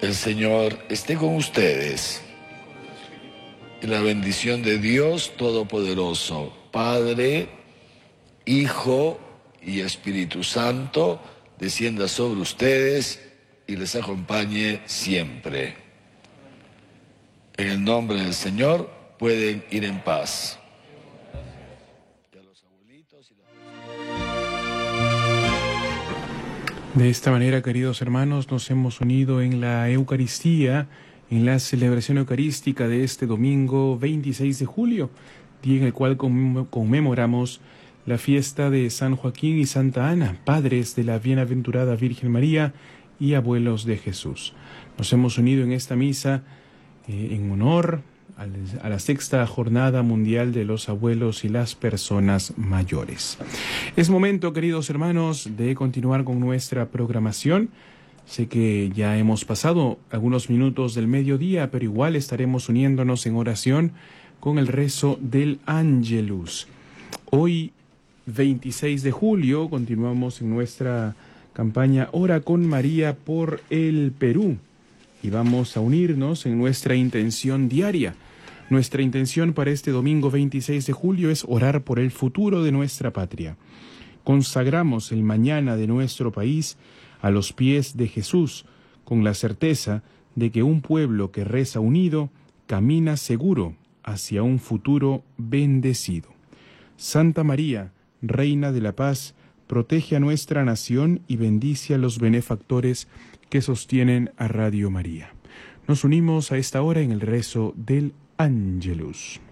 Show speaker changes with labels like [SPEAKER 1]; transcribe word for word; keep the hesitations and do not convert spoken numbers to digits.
[SPEAKER 1] El Señor esté con ustedes. Y la bendición de Dios Todopoderoso, Padre, Hijo y Espíritu Santo, descienda sobre ustedes y les acompañe siempre. En el nombre del Señor pueden ir en paz.
[SPEAKER 2] De esta manera, queridos hermanos, nos hemos unido en la Eucaristía, en la celebración eucarística de este domingo veintiséis de julio, día en el cual conmemoramos la fiesta de San Joaquín y Santa Ana, padres de la bienaventurada Virgen María y abuelos de Jesús. Nos hemos unido en esta misa eh, en honor a la sexta jornada mundial de los abuelos y las personas mayores. Es momento, queridos hermanos, de continuar con nuestra programación. Sé que ya hemos pasado algunos minutos del mediodía, pero igual estaremos uniéndonos en oración con el rezo del Ángelus. Hoy, veintiséis de julio, continuamos en nuestra campaña Ora con María por el Perú y vamos a unirnos en nuestra intención diaria. Nuestra intención para este domingo veintiséis de julio es orar por el futuro de nuestra patria. Consagramos el mañana de nuestro país a los pies de Jesús, con la certeza de que un pueblo que reza unido camina seguro hacia un futuro bendecido. Santa María, Reina de la Paz, protege a nuestra nación y bendice a los benefactores que sostienen a Radio María. Nos unimos a esta hora en el rezo del Ángelus.